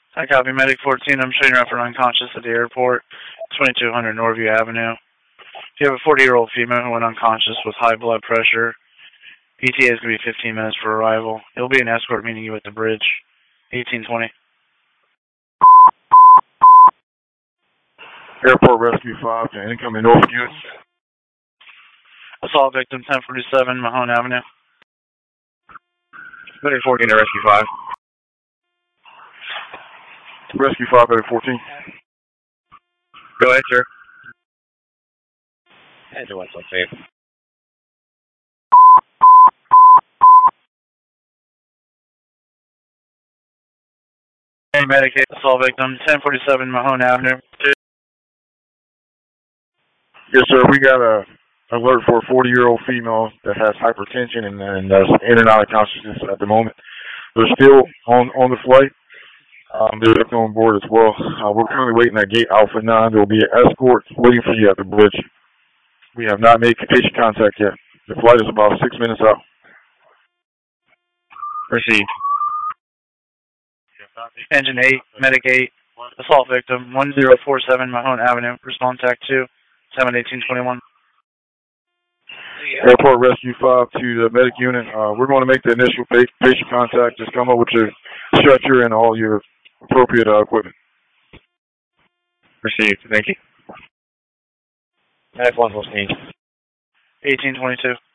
I copy Medic 14. I'm showing you up for unconscious at the airport, 2200 Norview Avenue. You have a 40-year-old female who went unconscious with high blood pressure. ETA is going to be 15 minutes for arrival. You'll be an escort meeting you at the bridge, 1820. Airport Rescue 5 to incoming Northview. Assault victim 1047 Mahone Avenue. Medic 14 to Rescue 5. Rescue 5, Medic 14. Go ahead, sir. Enter what's on safe. Hey, Medic, assault victim 1047 Mahone Avenue. Yes, sir. We got a alert for a 40-year-old female that has hypertension and in and out of consciousness at the moment. They're still on the flight. They're on board as well. We're currently waiting at gate Alpha 9. There will be an escort waiting for you at the bridge. We have not made patient contact yet. The flight is about 6 minutes out. Proceed. Engine 8, Medic 8, assault victim 1047 Mahone Avenue. Response Act 2, 7/18/21. Airport Rescue 5 to the medic unit. We're going to make the initial patient contact. Just come up with your stretcher and all your appropriate equipment. Received. Thank you. Medic 1 will 1822.